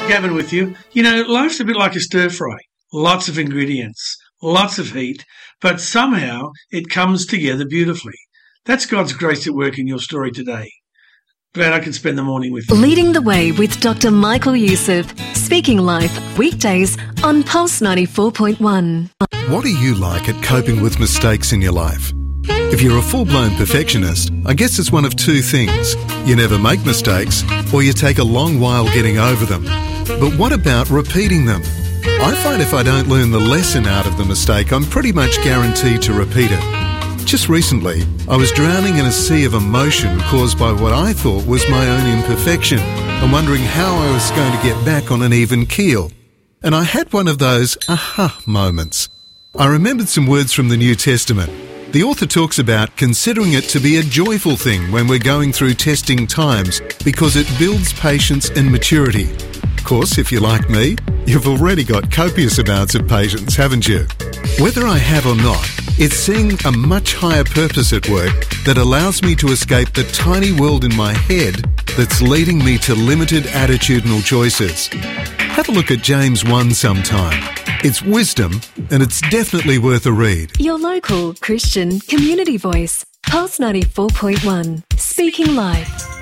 Gavin with you. You know, life's a bit like a stir fry. Lots of ingredients, lots of heat, but somehow it comes together beautifully. That's God's grace at work in your story today. Glad I can spend the morning with you. Leading the Way with Dr. Michael Youssef. Speaking Life, weekdays on Pulse 94.1. What are you like at coping with mistakes in your life? If you're a full-blown perfectionist, I guess it's one of two things. You never make mistakes, or you take a long while getting over them. But what about repeating them? I find if I don't learn the lesson out of the mistake, I'm pretty much guaranteed to repeat it. Just recently, I was drowning in a sea of emotion caused by what I thought was my own imperfection and wondering how I was going to get back on an even keel. And I had one of those aha moments. I remembered some words from the New Testament. The author talks about considering it to be a joyful thing when we're going through testing times because it builds patience and maturity. Of course, if you're like me, you've already got copious amounts of patience, haven't you? Whether I have or not, it's seeing a much higher purpose at work that allows me to escape the tiny world in my head that's leading me to limited attitudinal choices. Have a look at James 1 sometime. It's wisdom, and it's definitely worth a read. Your local Christian community voice. Pulse 94.1. Speaking Life.